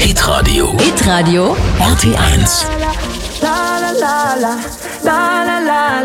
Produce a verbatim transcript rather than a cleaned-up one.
Hitradio. Hitradio R T eins. La la la la, la la la